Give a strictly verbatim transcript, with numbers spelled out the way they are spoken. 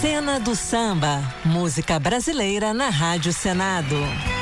Cena do Samba, música brasileira na Rádio Senado.